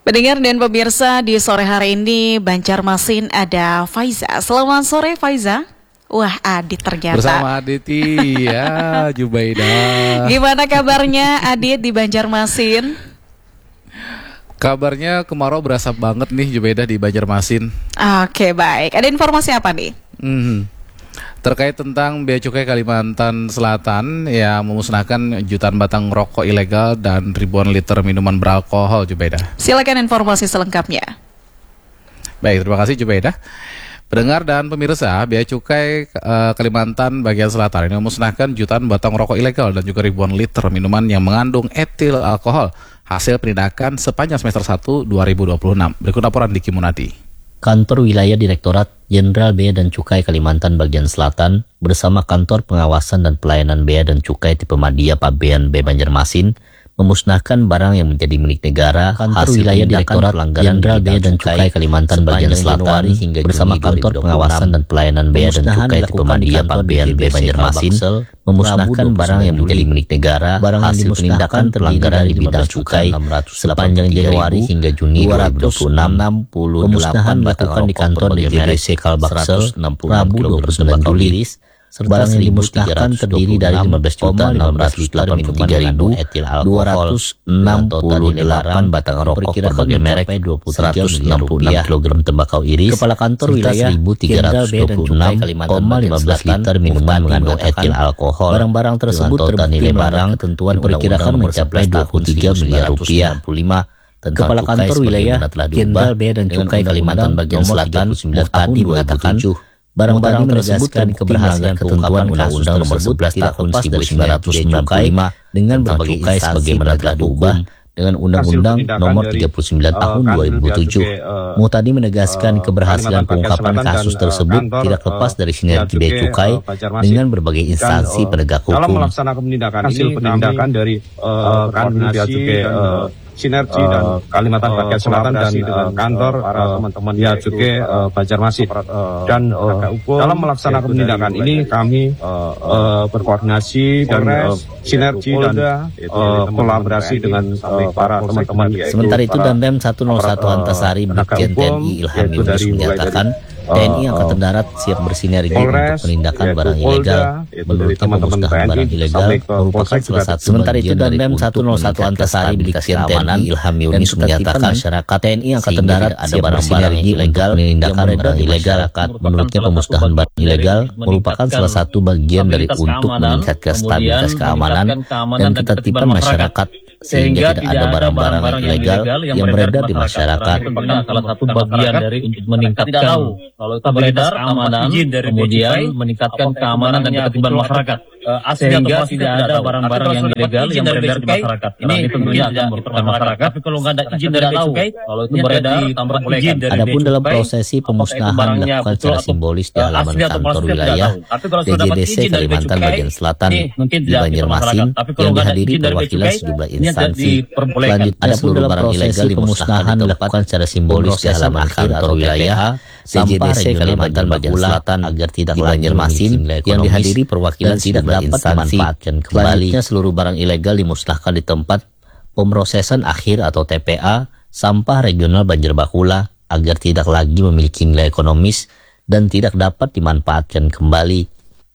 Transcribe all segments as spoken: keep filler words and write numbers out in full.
Pendengar dan pemirsa, di sore hari ini Banjarmasin ada Faiza. Selamat sore Faiza. Wah, Adit ternyata. Bersama Adit, ya, Jubaidah. Gimana kabarnya Adit di Banjarmasin? Kabarnya kemarau berasa banget nih Jubaidah di Banjarmasin. Oke, baik. Ada informasi apa nih? Hmm. Terkait tentang Bea Cukai Kalimantan Selatan yang memusnahkan jutaan batang rokok ilegal dan ribuan liter minuman beralkohol, Jubaidah. Silakan informasi selengkapnya. Baik, terima kasih Jubaidah. Pendengar dan pemirsa, Bea Cukai uh, Kalimantan bagian selatan ini memusnahkan jutaan batang rokok ilegal dan juga ribuan liter minuman yang mengandung etil alkohol hasil penindakan sepanjang semester satu dua ribu dua puluh enam. Berikut laporan Diki Munadi. Kantor Wilayah Direktorat Jenderal Bea dan Cukai Kalimantan bagian selatan bersama Kantor Pengawasan dan Pelayanan Bea dan Cukai Tipe Madya Pabean B Banjarmasin memusnahkan barang yang menjadi milik negara Kantor hasil Wilayah Direktorat Jenderal Bea dan Cukai Kalimantan bagian selatan hingga bersama Kantor Pengawasan dan Pelayanan Bea dan Cukai Tipe Madya Pabean B Banjarmasin memusnahkan barang yang menjadi milik negara hasil penindakan pelanggaran di bidang cukai sepanjang Januari hingga Juni dua ribu dua puluh enam. Pemusnahan dilakukan di kantor D J D C Kalbaksel Rabu dua puluh sembilan Juli. Barang yang dimusnahkan terdiri dari lima belas juta enam ratus delapan puluh tiga ribu dua ratus enam puluh delapan batang rokok berbagai merek, seratus enam puluh enam kilogram tembakau iris, kepala kantor wilayah seribu tiga ratus dua puluh enam koma lima belas liter minuman mengandung etil alkohol. Barang-barang tersebut terbukti nilai barang ketentuan diperkirakan mencapai dua puluh tiga miliar rupiah. Kepala kantor wilayah Jenderal Bea dan Cukai Kalimantan bagian selatan Muhtadi mengatakan barang-barang menegaskan keberhasilan ketentuan Undang-Undang Nomor sebelas Tahun seribu sembilan ratus sembilan puluh lima dengan berbagai cukai sebagaimana telah diubah dengan Undang-Undang Nomor tiga puluh sembilan Tahun dua ribu tujuh. Muhtadi menegaskan keberhasilan pengungkapan kasus tersebut tidak lepas dari sinergi bea cukai dengan berbagai instansi penegak hukum. Dalam melaksanakan penindakan hasil penindakan dari koordinasi sinergi uh, dan Kalimantan bagian selatan dan uh, kantor para teman-teman Bea Cukai uh, Banjarmasin uh, dan uh, dalam melaksanakan penindakan ini kami uh, uh, berkoordinasi dan uh, sinergi dan uh, kolaborasi dengan uh, para teman-teman. Sementara itu Danrem seratus satu Antasari Brigjen T N I Ilham Yunus menyatakan T N I Angkatan Darat siap bersinergi untuk penindakan barang ilegal. Menurutnya pemusnahan barang ilegal merupakan salah satu sementara itu Danrem seratus satu Antasari Brigjen T N I Ilham Yunus menyatakan masyarakat T N I Angkatan Darat ada barang-barang ilegal penindakan barang ilegal. Menurutnya pemusnahan barang ilegal merupakan salah satu bagian dari untuk meningkatkan stabilitas keamanan dan ketertiban masyarakat sehingga tidak ada barang-barang ilegal yang beredar di masyarakat. Salah satu bagian dari untuk meningkatkan kalau itu beredar keamanan, kemudian meningkatkan keamanan dan ketertiban masyarakat. Sehingga tidak ada barang-barang yang ilegal yang beredar di masyarakat. Ini tentunya akan berperan masyarakat. Tapi kalau nggak ada izin dari cukai, kalau itu beredar tanpa izin dari adapun dalam prosesi pemusnahan dilakukan secara simbolis di halaman kantor wilayah D J D C Kalimantan bagian selatan di Banjarmasin yang dihadiri perwakilan sejumlah instansi. Selanjutnya seluruh barang ilegal pemusnahan dilakukan secara simbolis di halaman kantor wilayah D J D C Kalimantan bagian selatan agar tidak di Banjarmasin yang dihadiri perwakilan sejumlah instansi. Selanjutnya seluruh barang ilegal dimusnahkan di tempat pemrosesan akhir atau T P A sampah regional Banjarbakula agar tidak lagi memiliki nilai ekonomis dan tidak dapat dimanfaatkan kembali.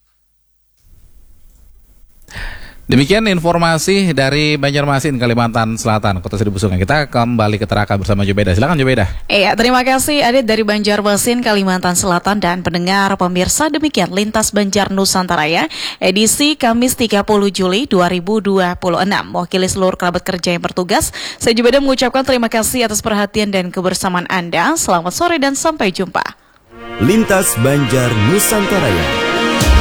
Demikian informasi dari Banjarmasin, Kalimantan Selatan, Kota Seribu Sungai. Kita kembali ke Tarakan bersama Jubaidah. Silakan Jubaidah. Iya, terima kasih Adit dari Banjarmasin, Kalimantan Selatan. Dan pendengar pemirsa, demikian Lintas Banjar Nusantara ya, edisi Kamis tiga puluh Juli dua ribu dua puluh enam. Mewakili seluruh kerabat kerja yang bertugas, saya Jubaidah mengucapkan terima kasih atas perhatian dan kebersamaan Anda. Selamat sore dan sampai jumpa. Lintas Banjar Nusantara ya.